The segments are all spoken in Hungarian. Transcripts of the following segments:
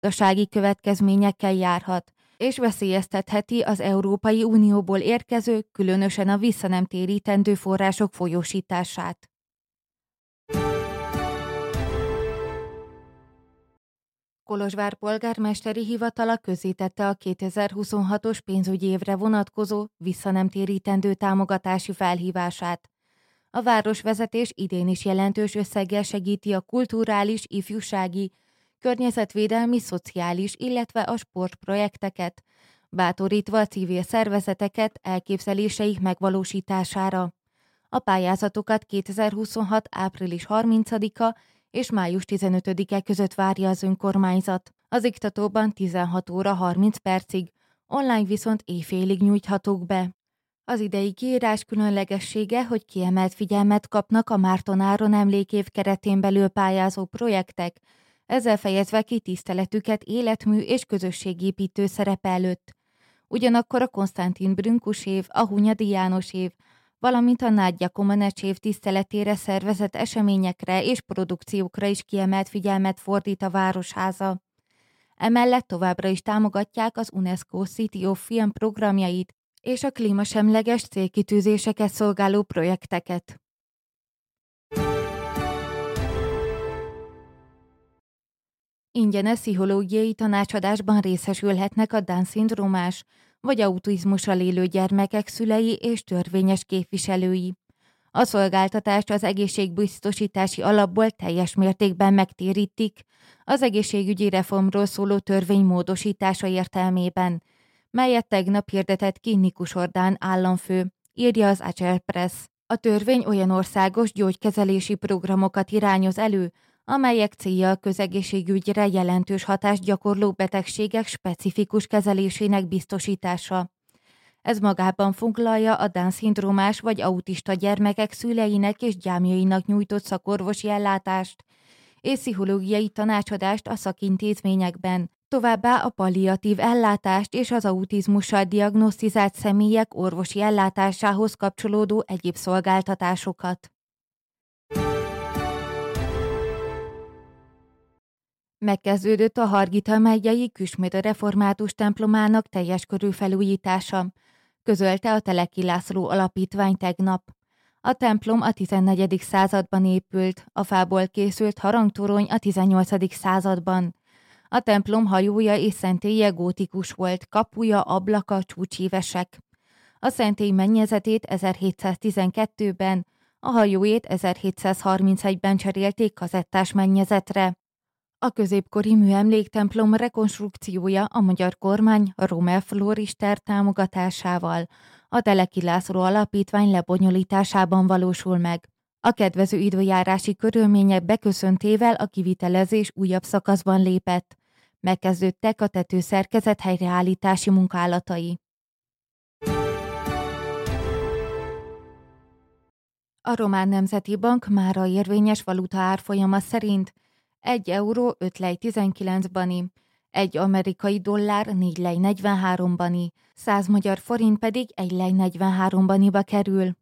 gazdasági következményekkel járhat, és veszélyeztetheti az Európai Unióból érkező, különösen a visszanemtérítendő források folyósítását. Kolozsvár polgármesteri hivatala közzétette a 2026-os pénzügyi évre vonatkozó visszanemtérítendő támogatási felhívását. A városvezetés idén is jelentős összeggel segíti a kulturális, ifjúsági, környezetvédelmi, szociális, illetve a sportprojekteket, bátorítva a civil szervezeteket elképzeléseik megvalósítására. A pályázatokat 2026. április 30-a és május 15-e között várja az önkormányzat. Az iktatóban 16 óra 30 percig, online viszont éjfélig nyújthatók be. Az idei kiírás különlegessége, hogy kiemelt figyelmet kapnak a Márton Áron emlékév keretén belül pályázó projektek, ezzel fejezve ki tiszteletüket életmű és közösségépítő szerepe előtt. Ugyanakkor a Konstantin Brünkus év, a Hunyadi János év, valamint a Nádja Komanecz év tiszteletére szervezett eseményekre és produkciókra is kiemelt figyelmet fordít a Városháza. Emellett továbbra is támogatják az UNESCO City of Film programjait és a klímasemleges célkitűzéseket szolgáló projekteket. Ingyenes pszichológiai tanácsadásban részesülhetnek a Down-szindrómás vagy autizmussal élő gyermekek szülei és törvényes képviselői. A szolgáltatást az egészségbiztosítási alapból teljes mértékben megtérítik az egészségügyi reformról szóló törvény módosítása értelmében, melyet tegnap hirdetett ki Nikus Ordán államfő, írja az Agile Press. A törvény olyan országos gyógykezelési programokat irányoz elő, amelyek célja a közegészségügyre jelentős hatást gyakorló betegségek specifikus kezelésének biztosítása. Ez magában foglalja a Down-szindrómás vagy autista gyermekek szüleinek és gyámjainak nyújtott szakorvosi ellátást és pszichológiai tanácsadást a szakintézményekben, továbbá a palliatív ellátást és az autizmussal diagnosztizált személyek orvosi ellátásához kapcsolódó egyéb szolgáltatásokat. Megkezdődött a Hargita megyei Küsmöd református templomának teljes körű felújítása, közölte a Teleki László Alapítvány tegnap. A templom a 14. században épült, a fából készült harangtorony a 18. században. A templom hajója és szentélye gótikus volt, kapuja, ablaka csúcsívesek. A szentély mennyezetét 1712-ben, a hajóét 1731-ben cserélték kazettás mennyezetre. A középkori műemléktemplom rekonstrukciója a magyar kormány Rommel Florister támogatásával a Teleki László Alapítvány lebonyolításában valósul meg. A kedvező időjárási körülmények beköszöntével a kivitelezés újabb szakaszban lépett. Megkezdődtek a tetőszerkezet helyreállítási munkálatai. A Román Nemzeti Bank mára érvényes valuta árfolyama szerint 1 euró 5 lej 19 bani, 1 amerikai dollár 4 lej 43 bani, 100 magyar forint pedig 1 lej 43 baniba kerül.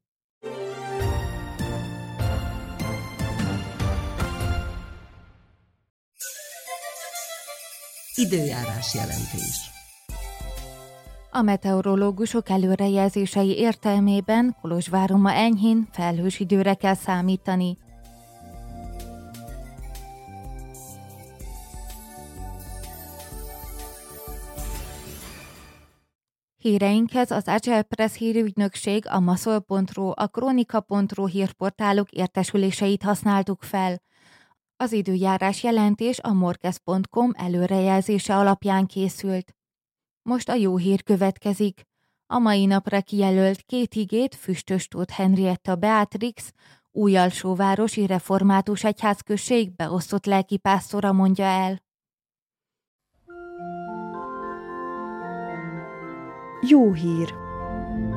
Időjárás jelentés. A meteorológusok előrejelzései értelmében Kolozsváron ma enyhén felhős időre kell számítani. Híreinkhez az Agile Press hírügynökség, a maszol.ro, a kronika.ro hírportálok értesüléseit használtuk fel. Az időjárás jelentés a morkez.com előrejelzése alapján készült. Most a jó hír következik. A mai napra kijelölt 2 igét Füstös Tóth Henrietta Beatrix, Újalsóvárosi Református Egyházközség beosztott lelkipásztora mondja el. Jó hír!